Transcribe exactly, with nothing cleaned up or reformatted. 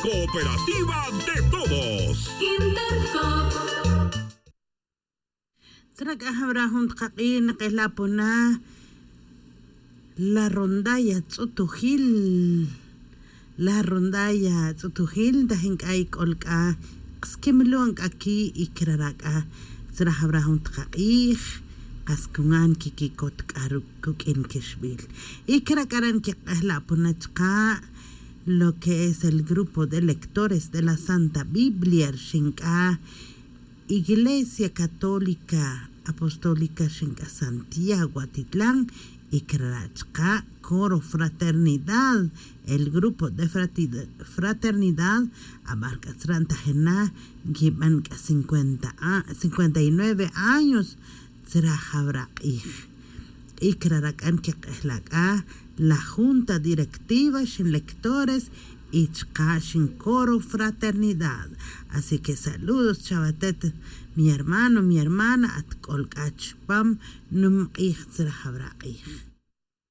cooperativa de todos. Intercop. Trak ahabrahun tqaqin qelapuna la rondalla tsutujil la rondalla tsutujil dahin kay kolka qskimluan aki ikraraka sra ahabrahun tqaqih qaskungan kikikot karukuk in kishbil ikrakaran ki qelapuna tqa lo que es el grupo de lectores de la Santa Biblia shinka Iglesia Católica Apostólica Shinka Santiago Atitlán y Krachka Coro Fraternidad, el grupo de fraternidad abarca treinta Jena Giban cincuenta cincuenta y nueve años Zrahabra Ich y Krarakan Keklaka la junta directiva Shin lectores y Chkashin Coro Fraternidad. Así que saludos, chavatet, mi hermano, mi hermana, at kolkach pam num ich zrahabra ich.